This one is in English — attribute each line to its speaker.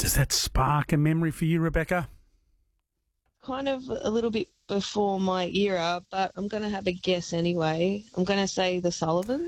Speaker 1: Does that spark a memory for you, Rebecca?
Speaker 2: Kind of a little bit before my era, but I'm going to have a guess anyway. I'm going to say the Sullivans.